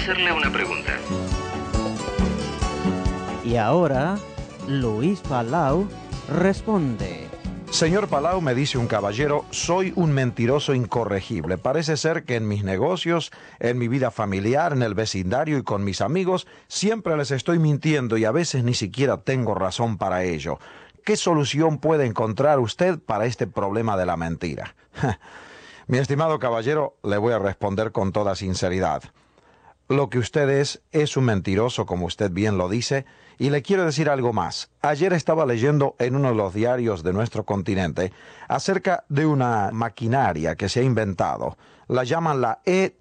hacerle una pregunta. Y ahora, Luis Palau responde. Señor Palau, me dice un caballero, soy un mentiroso incorregible. Parece ser que en mis negocios, en mi vida familiar, en el vecindario y con mis amigos, siempre les estoy mintiendo y a veces ni siquiera tengo razón para ello. ¿Qué solución puede encontrar usted para este problema de la mentira? Mi estimado caballero, le voy a responder con toda sinceridad. Lo que usted es un mentiroso, como usted bien lo dice, y le quiero decir algo más. Ayer estaba leyendo en uno de los diarios de nuestro continente acerca de una maquinaria que se ha inventado. La llaman la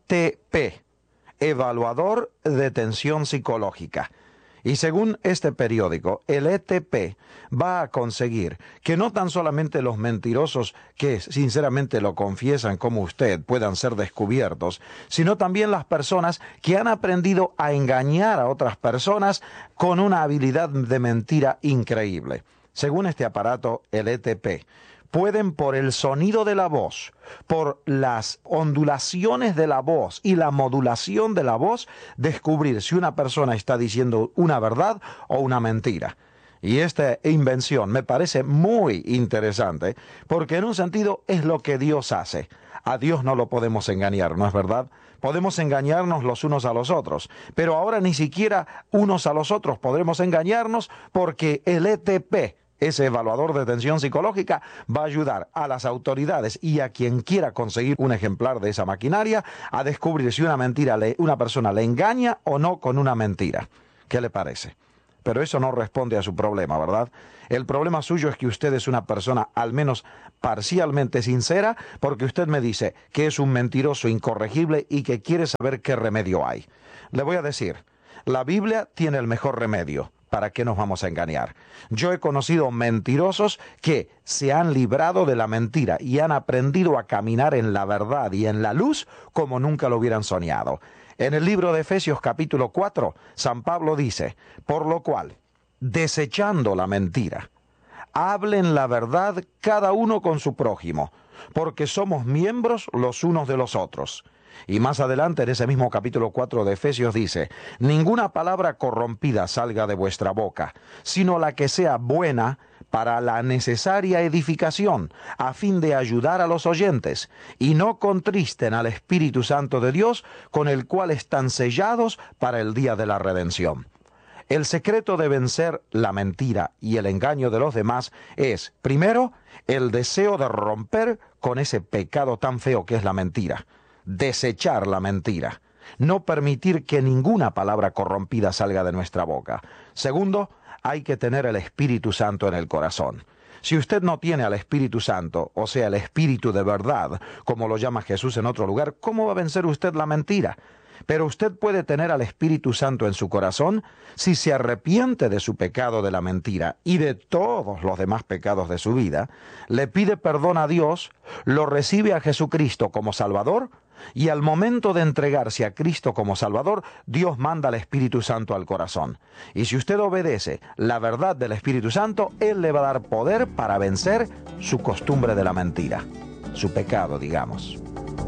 ETP, Evaluador de Tensión Psicológica. Y según este periódico, el ETP va a conseguir que no tan solamente los mentirosos que sinceramente lo confiesan como usted puedan ser descubiertos, sino también las personas que han aprendido a engañar a otras personas con una habilidad de mentira increíble. Según este aparato, el ETP, pueden por el sonido de la voz, por las ondulaciones de la voz y la modulación de la voz, descubrir si una persona está diciendo una verdad o una mentira. Y esta invención me parece muy interesante, porque en un sentido es lo que Dios hace. A Dios no lo podemos engañar, ¿no es verdad? Podemos engañarnos los unos a los otros, pero ahora ni siquiera unos a los otros podremos engañarnos porque el ETP, ese evaluador de tensión psicológica, va a ayudar a las autoridades y a quien quiera conseguir un ejemplar de esa maquinaria a descubrir si una persona le engaña o no con una mentira. ¿Qué le parece? Pero eso no responde a su problema, ¿verdad? El problema suyo es que usted es una persona al menos parcialmente sincera, porque usted me dice que es un mentiroso incorregible y que quiere saber qué remedio hay. Le voy a decir, la Biblia tiene el mejor remedio. ¿Para qué nos vamos a engañar? Yo he conocido mentirosos que se han librado de la mentira y han aprendido a caminar en la verdad y en la luz como nunca lo hubieran soñado. En el libro de Efesios capítulo 4, San Pablo dice, por lo cual, desechando la mentira, hablen la verdad cada uno con su prójimo, porque somos miembros los unos de los otros. Y más adelante en ese mismo capítulo 4 de Efesios dice, ninguna palabra corrompida salga de vuestra boca, sino la que sea buena para la necesaria edificación, a fin de ayudar a los oyentes, y no contristen al Espíritu Santo de Dios, con el cual están sellados para el día de la redención. El secreto de vencer la mentira y el engaño de los demás es, primero, el deseo de romper con ese pecado tan feo que es la mentira. Desechar la mentira, no permitir que ninguna palabra corrompida salga de nuestra boca. Segundo, hay que tener el Espíritu Santo en el corazón. Si usted no tiene al Espíritu Santo, o sea, el Espíritu de verdad, como lo llama Jesús en otro lugar, ¿cómo va a vencer usted la mentira? Pero usted puede tener al Espíritu Santo en su corazón si se arrepiente de su pecado de la mentira y de todos los demás pecados de su vida, le pide perdón a Dios, lo recibe a Jesucristo como Salvador, y al momento de entregarse a Cristo como Salvador, Dios manda al Espíritu Santo al corazón. Y si usted obedece la verdad del Espíritu Santo, Él le va a dar poder para vencer su costumbre de la mentira, su pecado, digamos.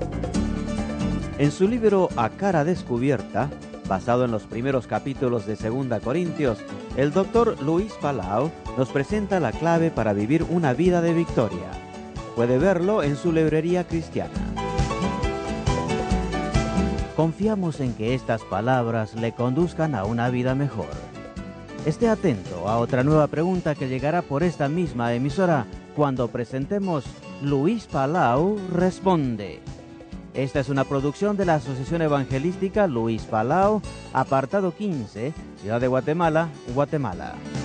En su libro A Cara Descubierta, basado en los primeros capítulos de 2 Corintios, el doctor Luis Palau nos presenta la clave para vivir una vida de victoria. Puede verlo en su librería cristiana. Confiamos en que estas palabras le conduzcan a una vida mejor. Esté atento a otra nueva pregunta que llegará por esta misma emisora cuando presentemos Luis Palau Responde. Esta es una producción de la Asociación Evangelística Luis Palau, apartado 15, Ciudad de Guatemala, Guatemala.